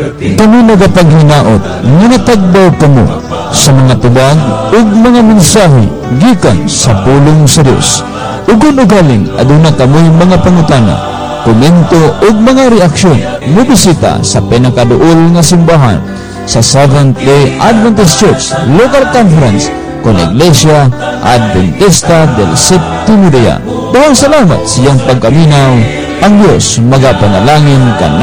Kami nagapaghinaot nga natagbaw kamo sa mga tubag ug mga mensahe gikan sa pulong sa Dios. Ugon ugaling aduna kamoy mga pangutana, komento ug mga reaksyon, mobisita sa pinakaduol nga simbahan sa Seventh-day Adventist Church Local Conference con Iglesia Adventista del Séptimo Día. Dahil salamat sa iyang pagkaminaw, ang Diyos magapanalangin ka